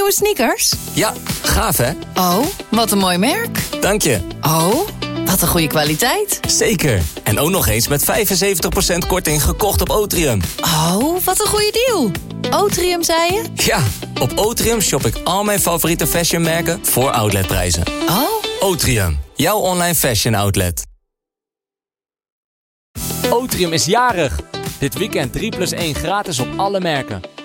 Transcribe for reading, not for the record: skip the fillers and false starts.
nieuwe sneakers? Ja, gaaf hè? Oh, wat een mooi merk. Dank je. Oh, wat een goede kwaliteit. Zeker. En ook nog eens met 75% korting gekocht op Otrium. Oh, wat een goede deal. Otrium, zei je? Ja, op Otrium shop ik al mijn favoriete fashionmerken voor outletprijzen. Oh. Otrium, jouw online fashion outlet. Otrium is jarig. Dit weekend 3+1 gratis op alle merken.